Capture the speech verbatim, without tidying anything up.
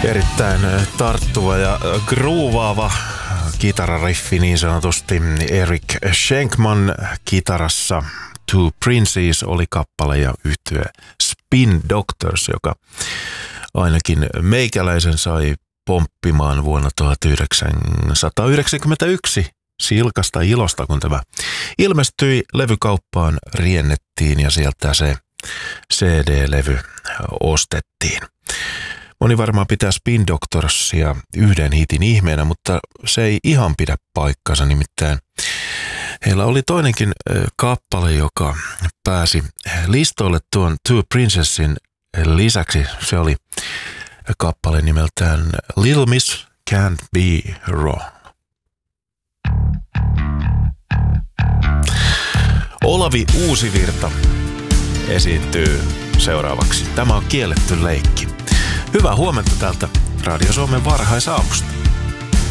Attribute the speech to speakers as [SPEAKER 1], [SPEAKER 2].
[SPEAKER 1] Erittäin tarttuva ja groovaava kitarariffi niin sanotusti. Eric Schenkman kitarassa. Two Princes oli kappale ja yhtye Spin Doctors, joka ainakin meikäläisen sai pomppimaan vuonna tuhatyhdeksänsataayhdeksänkymmentäyksi. Silkasta ilosta, kun tämä ilmestyi, levykauppaan riennettiin ja sieltä se C D-levy ostettiin. Moni varmaan pitää Spin Doctorsia yhden hitin ihmeenä, mutta se ei ihan pidä paikkansa, nimittäin heillä oli toinenkin kappale, joka pääsi listoille tuon Two Princesin lisäksi. Se oli kappale nimeltään Little Miss Can't Be Wrong. Olavi Uusivirta esiintyy seuraavaksi. Tämä on Kielletty leikki. Hyvää huomenta täältä Radio Suomen varhaisaamusta.